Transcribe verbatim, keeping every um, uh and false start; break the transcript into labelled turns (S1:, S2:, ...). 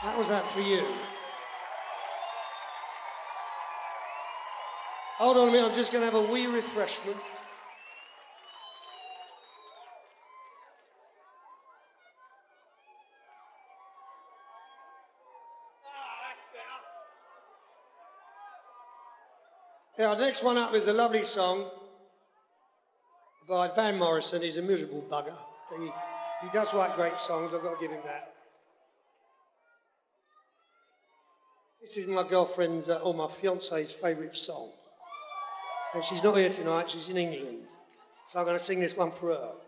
S1: How was that for you? Hold on a minute, I'm just going to have a wee refreshment. Yeah, the next one up is a lovely song by Van Morrison. He's a miserable bugger. He, he does write great songs, I've got to give him that. This is my girlfriend's, uh, or my fiance's favourite song. And she's not here tonight, she's in England. So I'm going to sing this one for her.